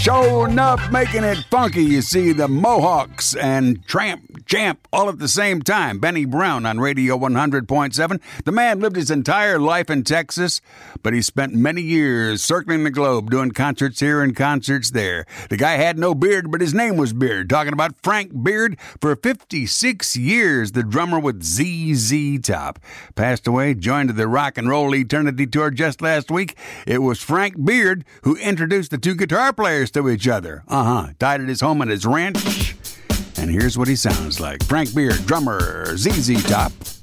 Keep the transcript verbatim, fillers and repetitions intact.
Showing up, making it funky. You see the Mohawks and Tramp Champ all at the same time. Benny Brown on Radio one hundred point seven. The man lived his entire life in Texas, but he spent many years circling the globe doing concerts here and concerts there. The guy had no beard, but his name was Beard. Talking about Frank Beard. For fifty-six years, the drummer with Z Z Top. Passed away, joined the Rock and Roll Eternity Tour just last week. It was Frank Beard who introduced the two guitar players to each other. Uh-huh. Died at his home at his ranch. And here's what he sounds like. Frank Beard, drummer, Z Z Top.